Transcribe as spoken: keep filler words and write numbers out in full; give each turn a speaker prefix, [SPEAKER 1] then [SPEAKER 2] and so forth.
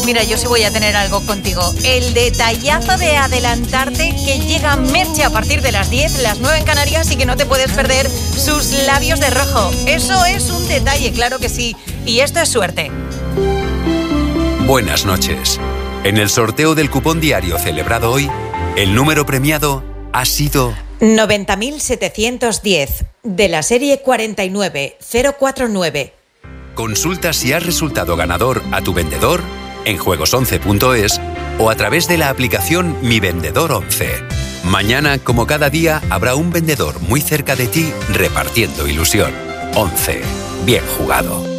[SPEAKER 1] mira, yo sí voy a tener algo contigo. El detallazo de adelantarte que llega Merche a partir de las diez, las nueve en Canarias, y que no te puedes perder sus labios de rojo. Eso es un detalle, claro que sí. Y esto es suerte.
[SPEAKER 2] Buenas noches. En el sorteo del cupón diario celebrado hoy, el número premiado ha sido
[SPEAKER 1] noventa mil setecientos diez, de la serie cuarenta y nueve cero cuarenta y nueve.
[SPEAKER 2] Consulta si has resultado ganador a tu vendedor en juegos once punto es o a través de la aplicación Mi Vendedor once. Mañana, como cada día, habrá un vendedor muy cerca de ti repartiendo ilusión. once. Bien jugado.